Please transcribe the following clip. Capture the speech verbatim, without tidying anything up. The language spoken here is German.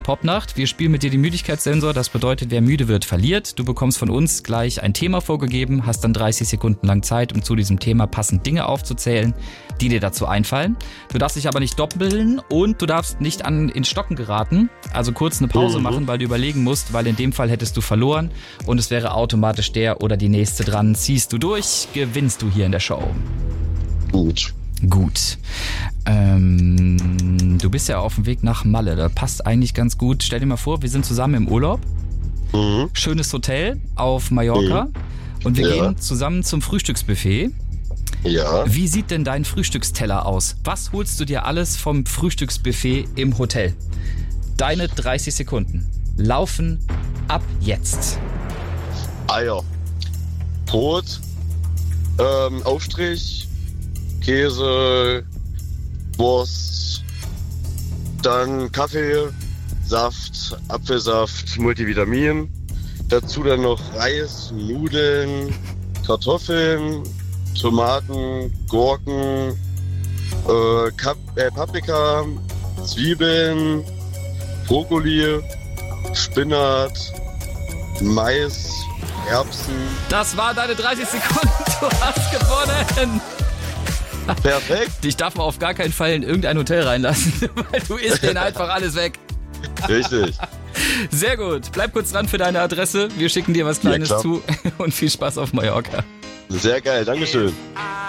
Popnacht. Wir spielen mit dir den Müdigkeitssensor. Das bedeutet, wer müde wird, verliert. Du bekommst von uns gleich ein Thema vorgegeben, hast dann dreißig Sekunden lang Zeit, um zu diesem Thema passend Dinge aufzuzählen, die dir dazu einfallen. Du darfst dich aber nicht doppeln und du darfst nicht an in Stocken geraten. Also kurz eine Pause mhm. machen, weil du überlegen musst, weil in dem Fall hättest du verloren und es wäre automatisch der oder die nächste dran. Ziehst du durch, gewinnst du hier in der Show. Gut. Gut. Ähm, du bist ja auf dem Weg nach Malle. Das passt eigentlich ganz gut. Stell dir mal vor, wir sind zusammen im Urlaub. Mhm. Schönes Hotel auf Mallorca. Mhm. Und wir ja. gehen zusammen zum Frühstücksbuffet. Ja. Wie sieht denn dein Frühstücksteller aus? Was holst du dir alles vom Frühstücksbuffet im Hotel? Deine dreißig Sekunden laufen ab jetzt. Eier. Brot. Ähm, Aufstrich. Käse, Wurst, dann Kaffee, Saft, Apfelsaft, Multivitamin. Dazu dann noch Reis, Nudeln, Kartoffeln, Tomaten, Gurken, äh, Kap- äh, Paprika, Zwiebeln, Brokkoli, Spinat, Mais, Erbsen. Das waren deine dreißig Sekunden, du hast gewonnen! Perfekt. Dich darf man auf gar keinen Fall in irgendein Hotel reinlassen, weil du isst denen einfach alles weg. Richtig. Sehr gut. Bleib kurz dran für deine Adresse. Wir schicken dir was Kleines ja, zu und viel Spaß auf Mallorca. Sehr geil, Dankeschön.